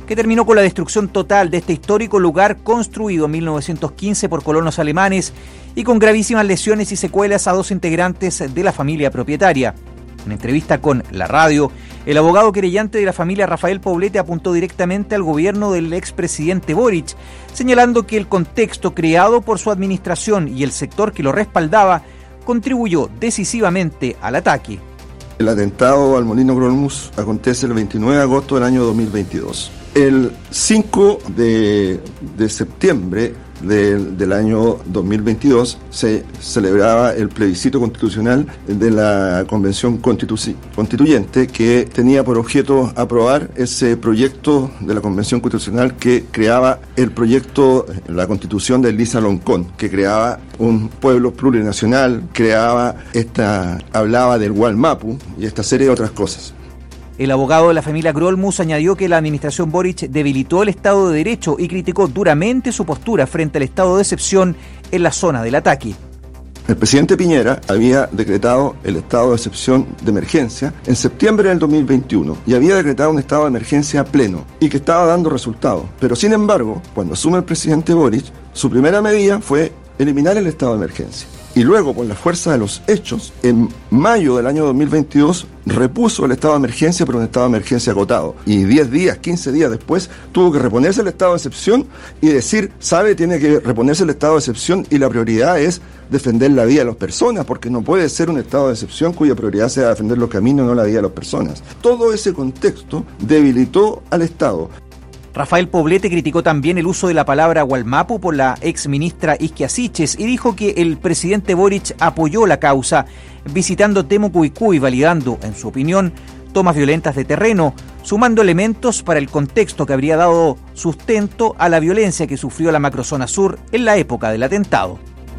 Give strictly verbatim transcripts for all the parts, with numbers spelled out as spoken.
que terminó con la destrucción total de este histórico lugar construido en mil novecientos quince por colonos alemanes y con gravísimas lesiones y secuelas a dos integrantes de la familia propietaria. En entrevista con La Radio, el abogado querellante de la familia Rafael Poblete apuntó directamente al gobierno del expresidente Boric, señalando que el contexto creado por su administración y el sector que lo respaldaba contribuyó decisivamente al ataque. El atentado al Molino Grolmus acontece el veintinueve de agosto del año dos mil veintidós. El cinco de septiembre del, del año dos mil veintidós se celebraba el plebiscito constitucional de la Convención Constitu- Constituyente, que tenía por objeto aprobar ese proyecto de la Convención Constitucional que creaba el proyecto, la Constitución de Elisa Loncón, que creaba un pueblo plurinacional, creaba esta, hablaba del Gualmapu y esta serie de otras cosas. El abogado de la familia Grolmus añadió que la administración Boric debilitó el Estado de Derecho y criticó duramente su postura frente al estado de excepción en la zona del ataque. El presidente Piñera había decretado el estado de excepción de emergencia en septiembre del dos mil veintiuno y había decretado un estado de emergencia pleno y que estaba dando resultados. Pero sin embargo, cuando asume el presidente Boric, su primera medida fue eliminar el estado de emergencia. Y luego, por la fuerza de los hechos, en mayo del año dos mil veintidós, repuso el estado de emergencia, pero un estado de emergencia acotado. Y diez días, quince días después, tuvo que reponerse el estado de excepción y decir, sabe, tiene que reponerse el estado de excepción y la prioridad es defender la vida de las personas, porque no puede ser un estado de excepción cuya prioridad sea defender los caminos, no la vida de las personas. Todo ese contexto debilitó al Estado. Rafael Poblete criticó también el uso de la palabra Gualmapu por la exministra Isquia Siches y dijo que el presidente Boric apoyó la causa, visitando Temucuicú y validando, en su opinión, tomas violentas de terreno, sumando elementos para el contexto que habría dado sustento a la violencia que sufrió la macrozona sur en la época del atentado.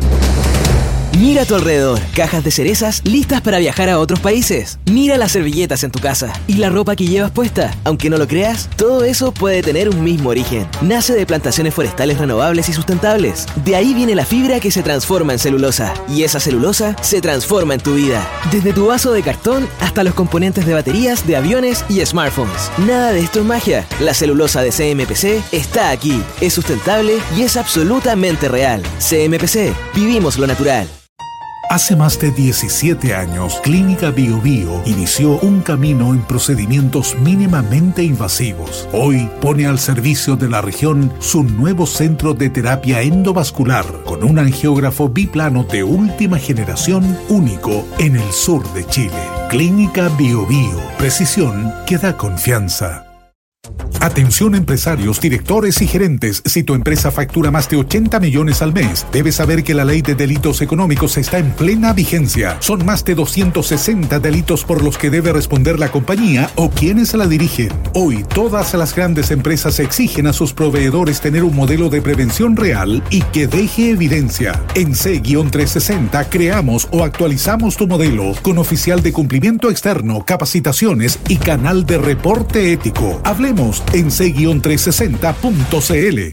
Mira a tu alrededor, cajas de cerezas listas para viajar a otros países. Mira las servilletas en tu casa y la ropa que llevas puesta. Aunque no lo creas, todo eso puede tener un mismo origen. Nace de plantaciones forestales renovables y sustentables. De ahí viene la fibra que se transforma en celulosa. Y esa celulosa se transforma en tu vida. Desde tu vaso de cartón hasta los componentes de baterías de aviones y smartphones. Nada de esto es magia. La celulosa de C M P C está aquí. Es sustentable y es absolutamente real. C M P C. Vivimos lo natural. Hace más de diecisiete años, Clínica Bio Bio inició un camino en procedimientos mínimamente invasivos. Hoy pone al servicio de la región su nuevo centro de terapia endovascular con un angiógrafo biplano de última generación único en el sur de Chile. Clínica Bio Bio, precisión que da confianza. Atención empresarios, directores y gerentes. Si tu empresa factura más de ochenta millones al mes, debes saber que la ley de delitos económicos está en plena vigencia. Son más de doscientos sesenta delitos por los que debe responder la compañía o quienes la dirigen. Hoy, todas las grandes empresas exigen a sus proveedores tener un modelo de prevención real y que deje evidencia. En C trescientos sesenta creamos o actualizamos tu modelo con oficial de cumplimiento externo, capacitaciones y canal de reporte ético. Hablemos en C trescientos sesenta punto c l.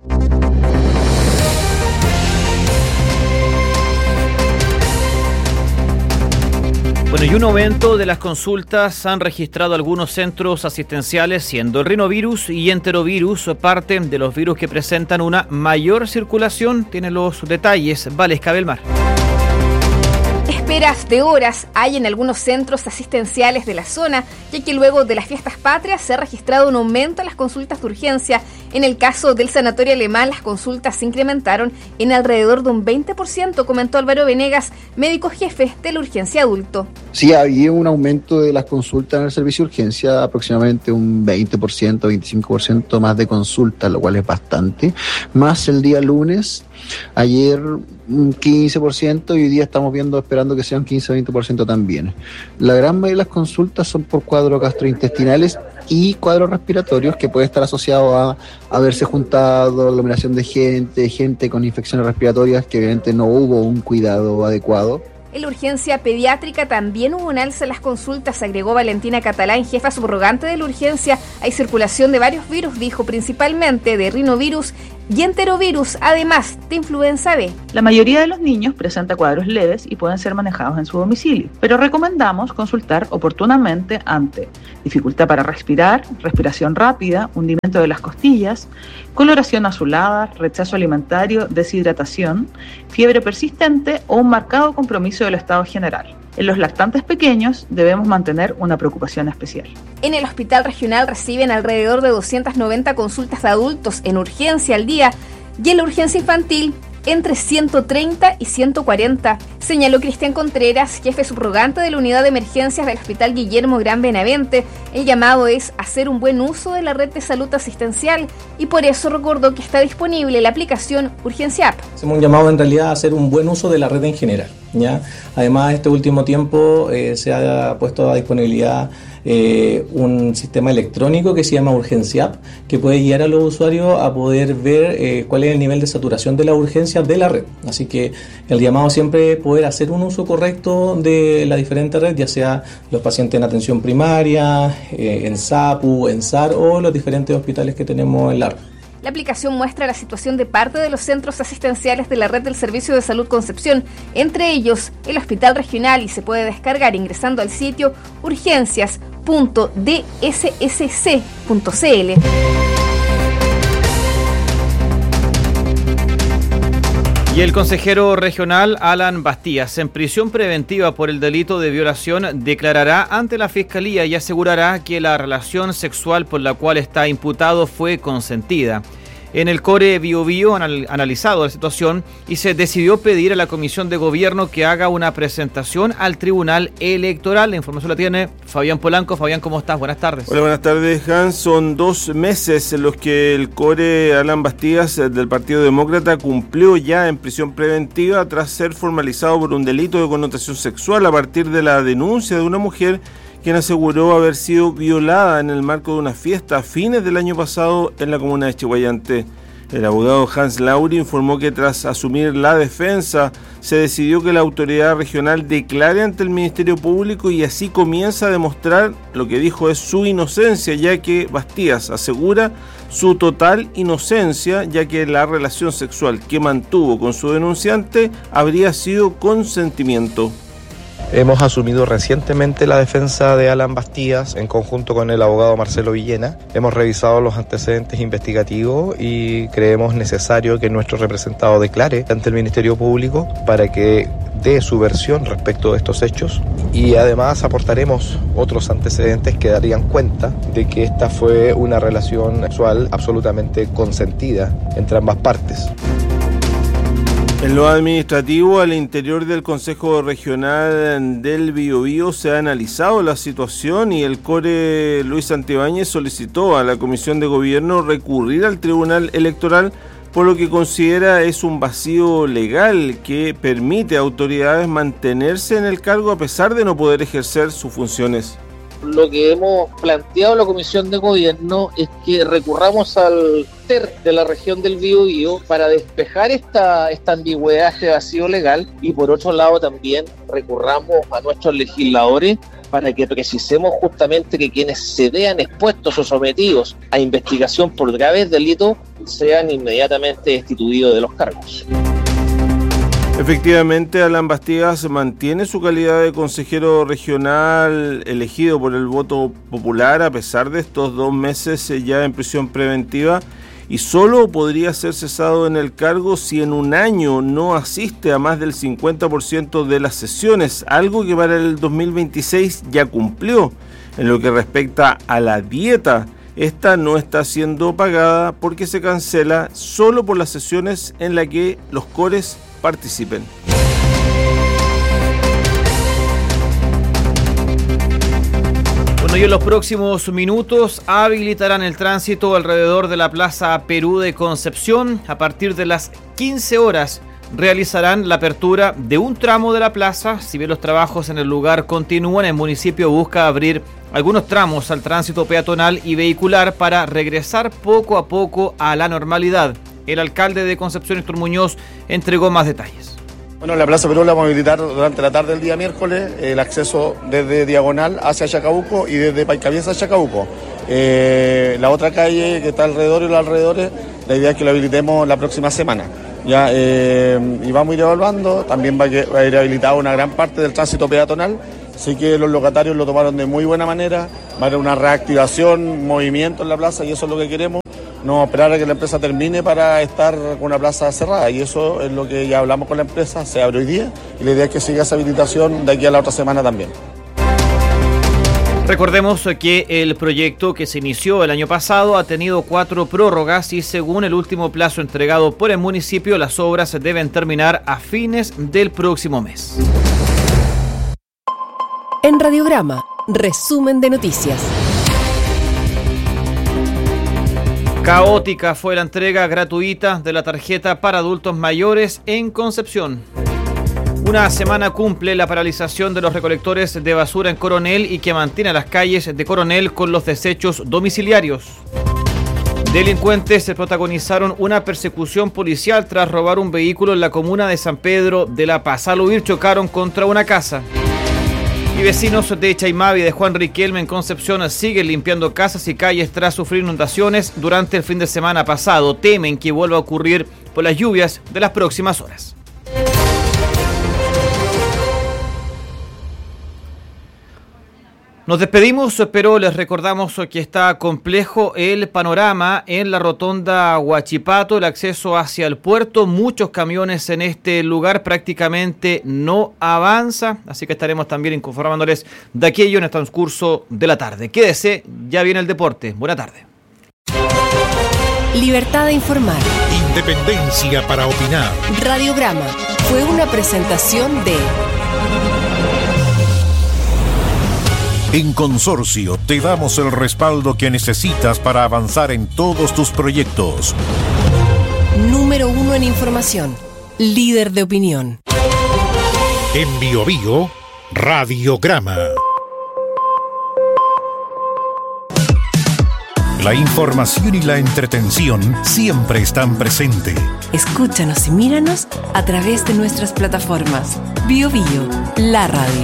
Bueno, y un aumento de las consultas han registrado algunos centros asistenciales, siendo el rinovirus y enterovirus parte de los virus que presentan una mayor circulación. Tiene los detalles Valesca Belmar. Esperas de horas hay en algunos centros asistenciales de la zona, ya que luego de las fiestas patrias se ha registrado un aumento en las consultas de urgencia. En el caso del Sanatorio Alemán, las consultas se incrementaron en alrededor de un veinte por ciento, comentó Álvaro Venegas, médico jefe de la urgencia adulto. Sí, había un aumento de las consultas en el servicio de urgencia, aproximadamente un veinte por ciento, veinticinco por ciento más de consultas, lo cual es bastante. Más el día lunes, ayer un quince por ciento y hoy día estamos viendo, esperando que sean quince a veinte por ciento también. La gran mayoría de las consultas son por cuadros gastrointestinales y cuadros respiratorios, que puede estar asociado a haberse juntado aglomeración de gente, gente con infecciones respiratorias, que obviamente no hubo un cuidado adecuado. En la urgencia pediátrica también hubo un alza en las consultas, agregó Valentina Catalán, jefa subrogante de la urgencia. Hay circulación de varios virus, dijo, principalmente de rinovirus y enterovirus, además de influenza B. La mayoría de los niños presenta cuadros leves y pueden ser manejados en su domicilio, pero recomendamos consultar oportunamente ante dificultad para respirar, respiración rápida, hundimiento de las costillas, coloración azulada, rechazo alimentario, deshidratación, fiebre persistente o un marcado compromiso del estado general. En los lactantes pequeños debemos mantener una preocupación especial. En el Hospital Regional reciben alrededor de doscientas noventa consultas de adultos en urgencia al día y en la urgencia infantil entre ciento treinta y ciento cuarenta, señaló Cristian Contreras, jefe subrogante de la unidad de emergencias del Hospital Guillermo Gran Benavente. El llamado es hacer un buen uso de la red de salud asistencial y por eso recordó que está disponible la aplicación Urgencia App. Hacemos un llamado en realidad a hacer un buen uso de la red en general, ¿ya? Además, este último tiempo eh, se ha puesto a disponibilidad Eh, un sistema electrónico que se llama Urgencia App, que puede guiar a los usuarios a poder ver eh, cuál es el nivel de saturación de la urgencia de la red. Así que el llamado siempre es poder hacer un uso correcto de la diferente red, ya sea los pacientes en atención primaria, eh, en SAPU, en S A R o los diferentes hospitales que tenemos en la red. La aplicación muestra la situación de parte de los centros asistenciales de la red del Servicio de Salud Concepción, entre ellos el Hospital Regional, y se puede descargar ingresando al sitio urgencias punto d s s c punto c l. Y el consejero regional Alan Bastías, en prisión preventiva por el delito de violación, declarará ante la Fiscalía y asegurará que la relación sexual por la cual está imputado fue consentida. En el Core Biobío han analizado la situación y se decidió pedir a la Comisión de Gobierno que haga una presentación al Tribunal Electoral. La información la tiene Fabián Polanco. Fabián, ¿cómo estás? Buenas tardes. Hola, buenas tardes, Hans. Son dos meses en los que el Core Alan Bastías del Partido Demócrata cumplió ya en prisión preventiva tras ser formalizado por un delito de connotación sexual a partir de la denuncia de una mujer quien aseguró haber sido violada en el marco de una fiesta a fines del año pasado en la comuna de Chiguayante. El abogado Hans Lauri informó que tras asumir la defensa, se decidió que la autoridad regional declare ante el Ministerio Público y así comienza a demostrar lo que dijo es su inocencia, ya que Bastías asegura su total inocencia, ya que la relación sexual que mantuvo con su denunciante habría sido consentimiento. Hemos asumido recientemente la defensa de Alan Bastías en conjunto con el abogado Marcelo Villena. Hemos revisado los antecedentes investigativos y creemos necesario que nuestro representado declare ante el Ministerio Público para que dé su versión respecto de estos hechos, y además aportaremos otros antecedentes que darían cuenta de que esta fue una relación sexual absolutamente consentida entre ambas partes. En lo administrativo, al interior del Consejo Regional del Biobío se ha analizado la situación y el Core Luis Santibáñez solicitó a la Comisión de Gobierno recurrir al Tribunal Electoral por lo que considera es un vacío legal que permite a autoridades mantenerse en el cargo a pesar de no poder ejercer sus funciones. Lo que hemos planteado en la Comisión de Gobierno es que recurramos al T E R de la región del Biobío para despejar esta, esta ambigüedad, este vacío legal, y por otro lado también recurramos a nuestros legisladores para que precisemos justamente que quienes se vean expuestos o sometidos a investigación por graves delitos sean inmediatamente destituidos de los cargos. Efectivamente, Alan Bastías mantiene su calidad de consejero regional elegido por el voto popular a pesar de estos dos meses ya en prisión preventiva y solo podría ser cesado en el cargo si en un año no asiste a más del cincuenta por ciento de las sesiones, algo que para el dos mil veintiséis ya cumplió. En lo que respecta a la dieta, esta no está siendo pagada porque se cancela solo por las sesiones en las que los cores participen. Bueno, y en los próximos minutos habilitarán el tránsito alrededor de la Plaza Perú de Concepción. A partir de las quince horas realizarán la apertura de un tramo de la plaza. Si bien los trabajos en el lugar continúan, el municipio busca abrir algunos tramos al tránsito peatonal y vehicular para regresar poco a poco a la normalidad. El alcalde de Concepción, Héctor Muñoz, entregó más detalles. Bueno, en la Plaza Perú la vamos a habilitar durante la tarde del día miércoles el acceso desde Diagonal hacia Chacabuco y desde Paicaviesa a Chacabuco. Eh, la otra calle que está alrededor y los alrededores, la idea es que lo habilitemos la próxima semana. Ya, eh, y vamos a ir evaluando, también va a, va a ir habilitada una gran parte del tránsito peatonal, así que los locatarios lo tomaron de muy buena manera, va a haber una reactivación, movimiento en la plaza y eso es lo que queremos. No esperar a que la empresa termine para estar con una plaza cerrada y eso es lo que ya hablamos con la empresa, se abre hoy día y la idea es que siga esa habilitación de aquí a la otra semana también. Recordemos que el proyecto que se inició el año pasado ha tenido cuatro prórrogas y según el último plazo entregado por el municipio, las obras deben terminar a fines del próximo mes. En Radiograma, resumen de noticias. Caótica fue la entrega gratuita de la tarjeta para adultos mayores en Concepción. Una semana cumple la paralización de los recolectores de basura en Coronel y que mantiene las calles de Coronel con los desechos domiciliarios. Delincuentes protagonizaron una persecución policial tras robar un vehículo en la comuna de San Pedro de la Paz. Al huir chocaron contra una casa. Y vecinos de Chaimavi y de Juan Riquelme en Concepción siguen limpiando casas y calles tras sufrir inundaciones durante el fin de semana pasado. Temen que vuelva a ocurrir por las lluvias de las próximas horas. Nos despedimos, pero les recordamos que está complejo el panorama en la rotonda Huachipato, el acceso hacia el puerto. Muchos camiones en este lugar prácticamente no avanza, así que estaremos también informándoles de aquello en el transcurso de la tarde. Quédese, ya viene el deporte. Buena tarde. Libertad de informar. Independencia para opinar. Radiograma fue una presentación de... En Consorcio te damos el respaldo que necesitas para avanzar en todos tus proyectos. Número uno en información. Líder de opinión. En Biobío, Radiograma. La información y la entretención siempre están presentes. Escúchanos y míranos a través de nuestras plataformas. Biobío, la radio.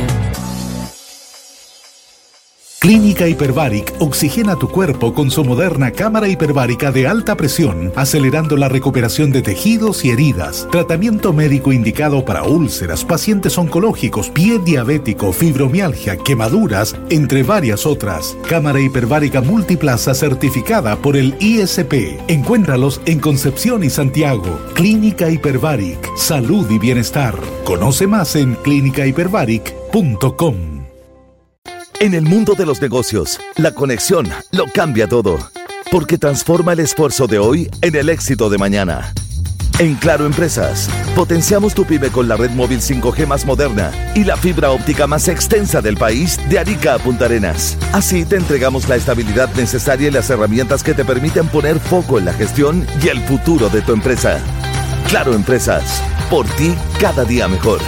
Clínica Hiperbaric oxigena tu cuerpo con su moderna cámara hiperbárica de alta presión, acelerando la recuperación de tejidos y heridas. Tratamiento médico indicado para úlceras, pacientes oncológicos, pie diabético, fibromialgia, quemaduras, entre varias otras. Cámara hiperbárica multiplaza certificada por el I S P. Encuéntralos en Concepción y Santiago. Clínica Hiperbaric, salud y bienestar. Conoce más en clínica hiperbaric punto com. En el mundo de los negocios, la conexión lo cambia todo, porque transforma el esfuerzo de hoy en el éxito de mañana. En Claro Empresas, potenciamos tu pyme con la red móvil cinco G más moderna y la fibra óptica más extensa del país de Arica a Punta Arenas. Así te entregamos la estabilidad necesaria y las herramientas que te permiten poner foco en la gestión y el futuro de tu empresa. Claro Empresas, por ti cada día mejor.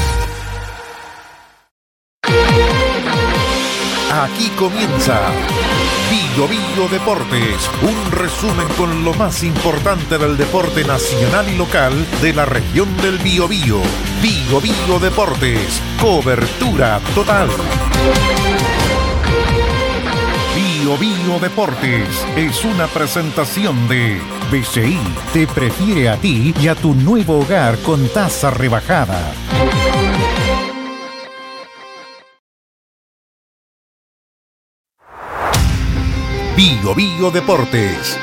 Aquí comienza Bio Bio Deportes, un resumen con lo más importante del deporte nacional y local de la región del Biobío. Bio Bio Deportes, cobertura total. Bio Bio Deportes es una presentación de B C I, te prefiere a ti y a tu nuevo hogar con tasa rebajada. Bio Bio Deportes.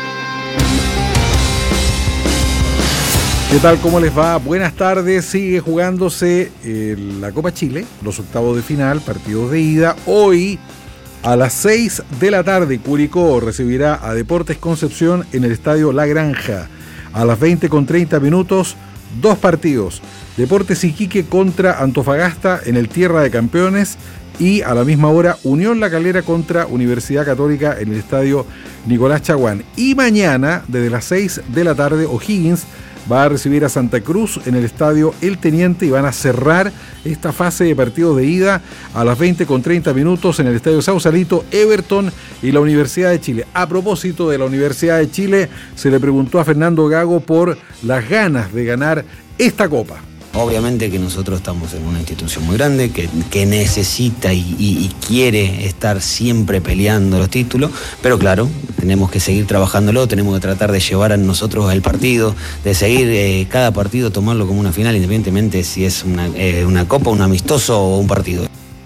¿Qué tal? ¿Cómo les va? Buenas tardes. Sigue jugándose eh, la Copa Chile, los octavos de final, partidos de ida. Hoy a las seis de la tarde Curicó recibirá a Deportes Concepción en el Estadio La Granja. A las veinte con treinta minutos, dos partidos. Deportes Iquique contra Antofagasta en el Tierra de Campeones. Y a la misma hora, Unión La Calera contra Universidad Católica en el Estadio Nicolás Chaguán. Y mañana, desde las seis de la tarde, O'Higgins va a recibir a Santa Cruz en el Estadio El Teniente y van a cerrar esta fase de partidos de ida a las veinte con treinta minutos en el Estadio Sausalito, Everton y la Universidad de Chile. A propósito de la Universidad de Chile, se le preguntó a Fernando Gago por las ganas de ganar esta Copa. obviamente que nosotros estamos en una institución muy grande que, que necesita y, y, y quiere estar siempre peleando los títulos, pero claro, tenemos que seguir trabajándolo, tenemos que tratar de llevar a nosotros el partido, de seguir eh, cada partido, tomarlo como una final, independientemente si es una, eh, una copa, un amistoso o un partido.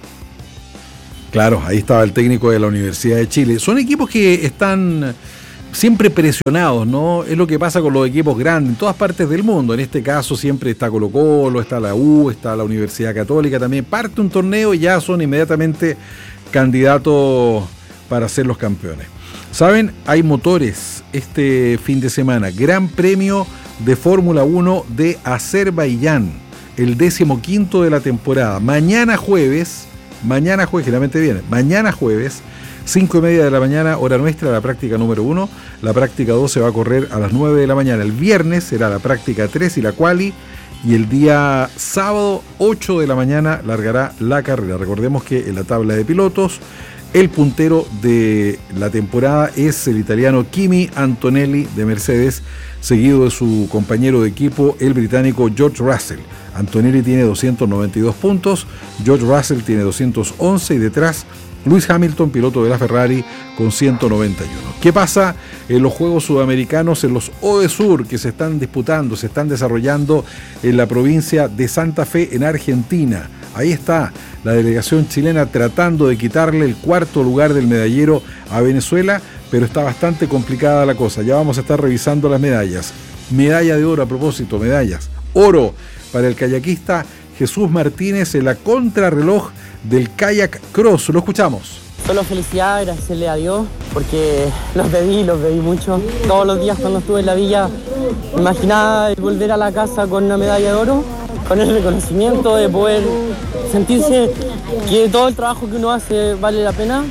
Claro, ahí estaba el técnico de la Universidad de Chile. Son equipos que están siempre presionados, ¿no? Es lo que pasa con los equipos grandes en todas partes del mundo. En este caso siempre está Colo-Colo, está la U, está la Universidad Católica también. Parte un torneo y ya son inmediatamente candidatos para ser los campeones. ¿Saben? Hay motores este fin de semana. Gran Premio de Fórmula uno de Azerbaiyán, el décimo quinto de la temporada. Mañana jueves, mañana jueves, generalmente viene, mañana jueves, cinco y media de la mañana, hora nuestra, la práctica número uno. La práctica dos se va a correr a las nueve de la mañana. El viernes será la práctica tres y la quali. Y el día sábado, ocho de la mañana, largará la carrera. Recordemos que en la tabla de pilotos, el puntero de la temporada es el italiano Kimi Antonelli de Mercedes, seguido de su compañero de equipo, el británico George Russell. Antonelli tiene doscientos noventa y dos puntos, George Russell tiene doscientos once y detrás Lewis Hamilton, piloto de la Ferrari, con ciento noventa y uno. ¿Qué pasa en los Juegos Sudamericanos, en los ODESUR que se están disputando, se están desarrollando en la provincia de Santa Fe, en Argentina? Ahí está la delegación chilena tratando de quitarle el cuarto lugar del medallero a Venezuela, pero está bastante complicada la cosa. Ya vamos a estar revisando las medallas. Medalla de oro, a propósito, medallas. Oro para el kayakista Jesús Martínez en la contrarreloj del kayak cross. Lo escuchamos. Solo felicidad, agradecerle a Dios, porque los bebí, los bebí mucho. Todos los días cuando estuve en la villa, me imaginaba volver a la casa con una medalla de oro, con el reconocimiento de poder sentirse que todo el trabajo que uno hace vale la pena.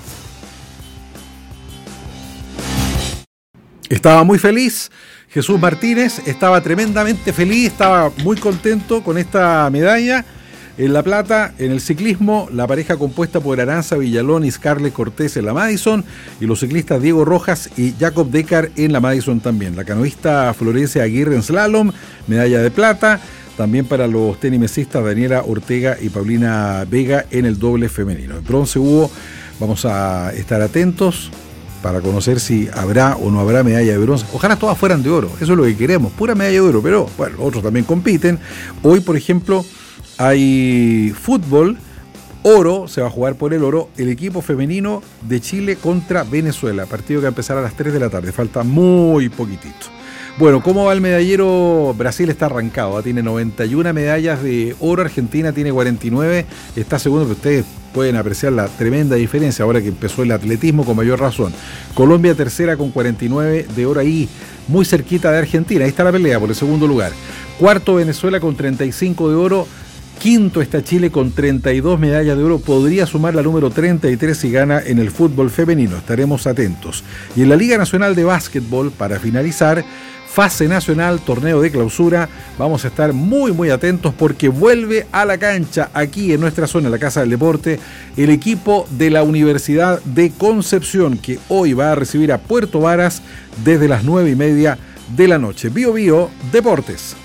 Estaba muy feliz Jesús Martínez, estaba tremendamente feliz, estaba muy contento con esta medalla. En La Plata, en el ciclismo, la pareja compuesta por Aranza Villalón y Scarlett Cortés en la Madison, y los ciclistas Diego Rojas y Jacob Decker en la Madison también. La canoísta Florencia Aguirre en slalom, medalla de plata. También para los tenimesistas Daniela Ortega y Paulina Vega en el doble femenino. En bronce hubo, vamos a estar atentos para conocer si habrá o no habrá medalla de bronce. Ojalá todas fueran de oro, eso es lo que queremos, pura medalla de oro, pero bueno, otros también compiten. Hoy, por ejemplo, hay fútbol, oro, se va a jugar por el oro, el equipo femenino de Chile contra Venezuela, partido que va a empezar a las tres de la tarde, falta muy poquitito. Bueno, ¿cómo va el medallero? Brasil está arrancado, tiene noventa y una medallas de oro, Argentina tiene cuarenta y nueve, está segundo, pero ustedes pueden apreciar la tremenda diferencia ahora que empezó el atletismo con mayor razón. Colombia tercera con cuarenta y nueve de oro ahí, muy cerquita de Argentina, ahí está la pelea por el segundo lugar. Cuarto Venezuela con treinta y cinco de oro. Quinto está Chile con treinta y dos medallas de oro, podría sumar la número treinta y tres si gana en el fútbol femenino, estaremos atentos. Y en la Liga Nacional de Básquetbol, para finalizar, fase nacional, torneo de clausura, vamos a estar muy muy atentos porque vuelve a la cancha aquí en nuestra zona, en la Casa del Deporte, el equipo de la Universidad de Concepción, que hoy va a recibir a Puerto Varas desde las nueve y media de la noche. Bio Bio Deportes.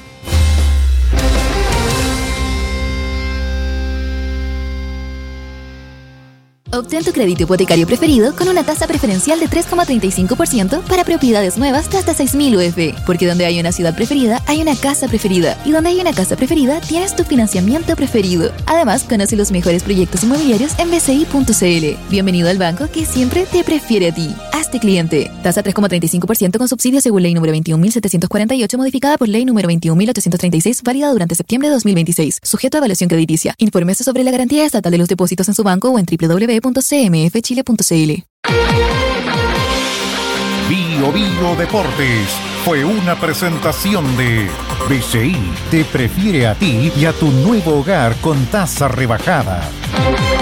Obtén tu crédito hipotecario preferido con una tasa preferencial de tres coma treinta y cinco por ciento para propiedades nuevas de hasta seis mil U F. Porque donde hay una ciudad preferida, hay una casa preferida. Y donde hay una casa preferida, tienes tu financiamiento preferido. Además, conoce los mejores proyectos inmobiliarios en b c i punto c l. Bienvenido al banco que siempre te prefiere a ti. Hazte cliente. Tasa tres coma treinta y cinco por ciento con subsidio según ley número veintiún mil setecientos cuarenta y ocho, modificada por ley número veintiún mil ochocientos treinta y seis, válida durante septiembre de dos mil veintiséis. Sujeto a evaluación crediticia. Infórmese sobre la garantía estatal de los depósitos en su banco o en w w w punto c m f chile punto c l. Bio Bio Deportes fue una presentación de B C I te prefiere a ti y a tu nuevo hogar con tasa rebajada.